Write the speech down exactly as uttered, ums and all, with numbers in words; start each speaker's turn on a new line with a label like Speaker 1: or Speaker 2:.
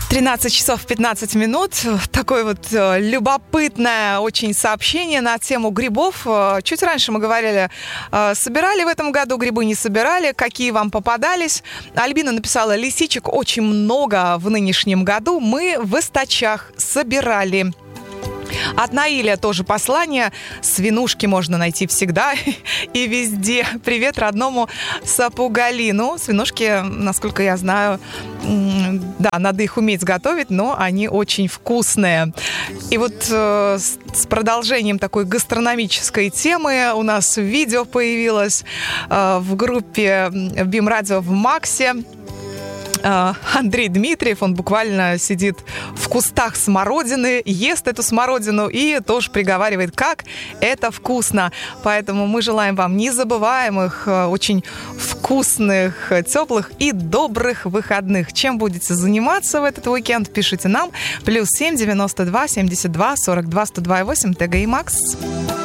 Speaker 1: тринадцать часов пятнадцать минут. Такое вот любопытное очень сообщение на тему грибов. Чуть раньше мы говорили, собирали в этом году грибы, не собирали, какие вам попадались. Альбина написала: лисичек очень много в нынешнем году. Мы в Истачах собирали. От Наиля тоже послание. Свинушки можно найти всегда и везде. Привет родному Сапугалину. Свинушки, насколько я знаю, да, надо их уметь готовить, но они очень вкусные. И вот э, с продолжением такой гастрономической темы у нас видео появилось э, в группе БИМ-радио в Максе. Андрей Дмитриев, он буквально сидит в кустах смородины, ест эту смородину и тоже приговаривает, как это вкусно. Поэтому мы желаем вам незабываемых, очень вкусных, теплых и добрых выходных. Чем будете заниматься в этот уикенд, пишите нам. Плюс семь девяносто два семьдесят два сорок два сто два и восемь, ТГ и Макс.